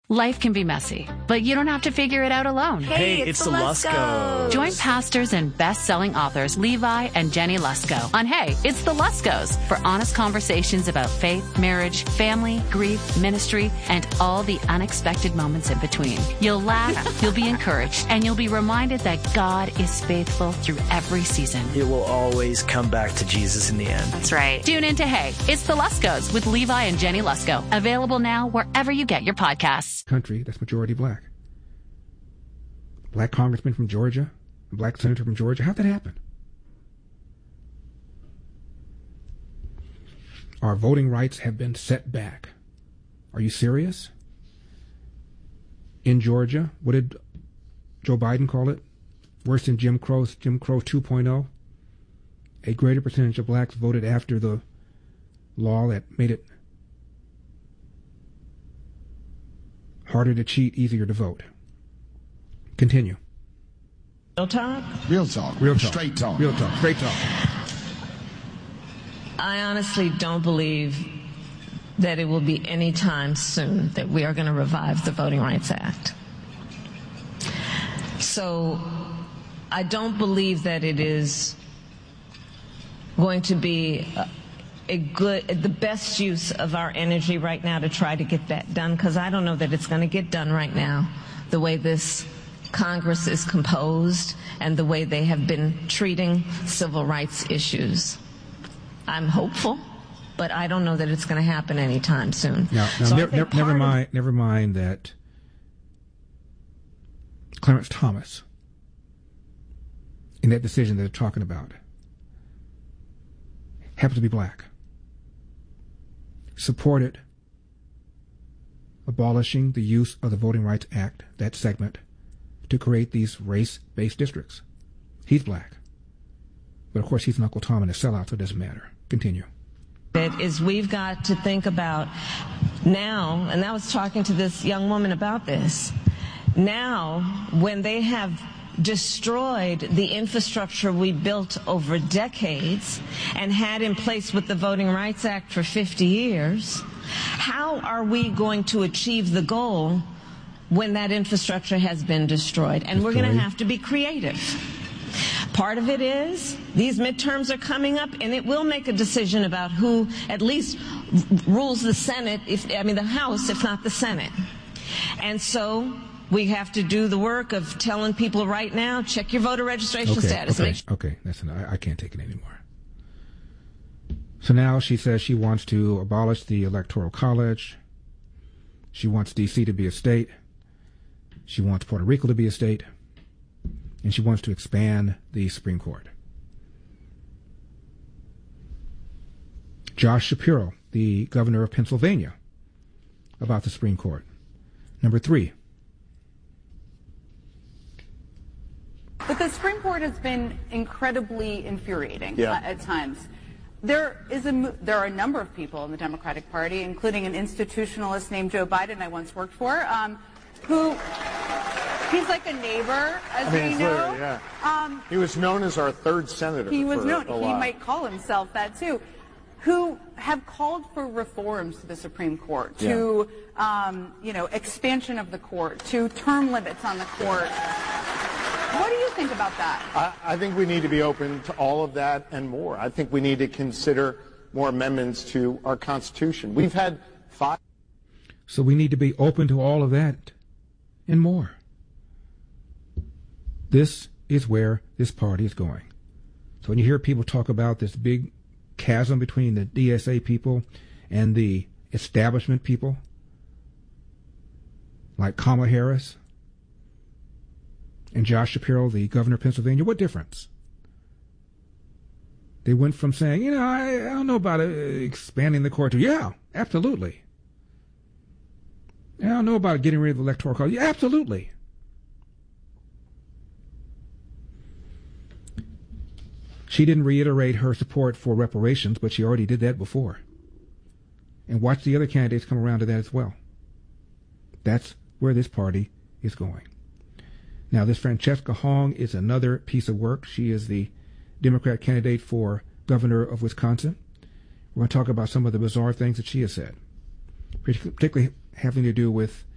Life can be messy, but you don't have to figure it out alone. Hey, it's the Luskos. Join pastors and best-selling authors Levi and Jenny Lusko on Hey, It's the Luskos for honest conversations about faith, marriage, family, grief, ministry, and all the unexpected moments in between. You'll laugh, you'll be encouraged, and you'll be reminded that God is faithful through every season. It will always come back to Jesus in the end. That's right. Tune in to Hey, It's the Luskos with Levi and Jenny Lusko. Available now wherever you get your podcasts. Country that's majority black. Black congressman from Georgia, a black senator from Georgia. How'd that happen? Our voting rights have been set back. Are you serious? In Georgia, what did Joe Biden call it? Worse than Jim Crow 2.0. A greater percentage of blacks voted after the law that made it harder to cheat, easier to vote. Continue. Real talk? Real talk. Real talk. Straight talk. Real talk. Straight talk. I honestly don't believe that it will be any time soon that we are going to revive the Voting Rights Act. So I don't believe that it is going to be the best use of our energy right now to try to get that done, because I don't know that it's going to get done right now the way this Congress is composed and the way they have been treating civil rights issues. I'm hopeful, but I don't know that it's going to happen anytime soon. Now So never mind that Clarence Thomas, in that decision that they're talking about, happens to be black. Supported abolishing the use of the Voting Rights Act, that segment, to create these race-based districts. He's black. But of course he's an Uncle Tom and a sellout, so it doesn't matter. Continue. It is we've got to think about now, and I was talking to this young woman about this, now when they have destroyed the infrastructure we built over decades and had in place with the Voting Rights Act for 50 years, how are we going to achieve the goal when that infrastructure has been destroyed? And we're going to have to be creative. Part of it is these midterms are coming up, and it will make a decision about who at least rules the Senate, the House, if not the Senate. And so we have to do the work of telling people right now, check your voter registration status. Okay, that's enough. I can't take it anymore. So now she says she wants to abolish the Electoral College. She wants D.C. to be a state. She wants Puerto Rico to be a state. And she wants to expand the Supreme Court. Josh Shapiro, the governor of Pennsylvania, about the Supreme Court. Number 3. But the Supreme Court has been incredibly infuriating at times. There are a number of people in the Democratic Party, including an institutionalist named Joe Biden I once worked for, who he's like a neighbor, as we know. Yeah. He was known as our third senator. He was known. A while. He might call himself that too. Who have called for reforms to the Supreme Court, to expansion of the court, to term limits on the court. What do you think about that? I think we need to be open to all of that and more. I think we need to consider more amendments to our Constitution. We've had 5. So we need to be open to all of that and more. This is where this party is going. So when you hear people talk about this big chasm between the DSA people and the establishment people, like Kamala Harris and Josh Shapiro, the governor of Pennsylvania, what difference? They went from saying, I don't know about expanding the court to, yeah, absolutely. I don't know about getting rid of the Electoral College. Yeah, absolutely. She didn't reiterate her support for reparations, but she already did that before. And watch the other candidates come around to that as well. That's where this party is going. Now, this Francesca Hong is another piece of work. She is the Democrat candidate for governor of Wisconsin. We're going to talk about some of the bizarre things that she has said, particularly having to do with